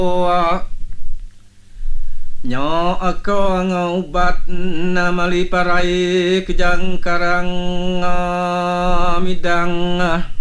Nyo ako ngaubat na maliparay kejang karang midang